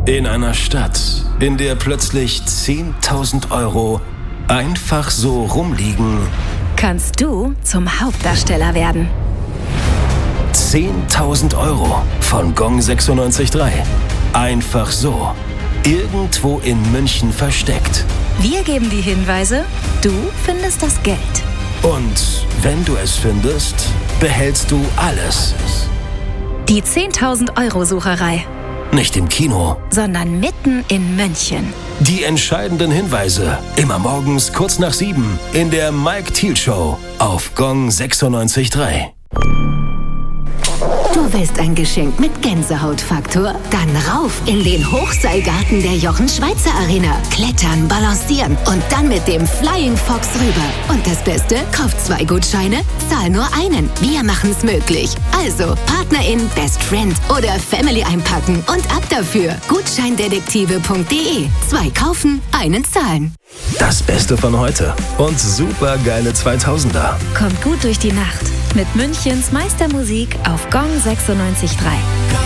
In einer Stadt, in der plötzlich 10.000 Euro einfach so rumliegen, kannst du zum Hauptdarsteller werden. 10.000 Euro von Gong 96.3. Einfach so. Irgendwo in München versteckt. Wir geben die Hinweise, du findest das Geld. Und wenn du es findest, behältst du alles. Die 10.000 Euro Sucherei. Nicht im Kino, Sondern mitten in München. Die entscheidenden Hinweise. Immer morgens kurz nach 7 in der Mike Thiel Show auf Gong 96.3. Du willst ein Geschenk mit Gänsehautfaktor? Dann rauf in den Hochseilgarten der Jochen Schweizer Klettern, balancieren und dann mit dem Flying Fox rüber. Und das Beste, kauf 2 Gutscheine, zahl nur einen. Wir machen's möglich. Also Partnerin, Best Friend oder Family einpacken und ab dafür. Gutscheindetektive.de. 2 kaufen, einen zahlen. Das Beste von heute und super geile 2000er. Kommt gut durch die Nacht mit Münchens Meistermusik auf Gong 96.3.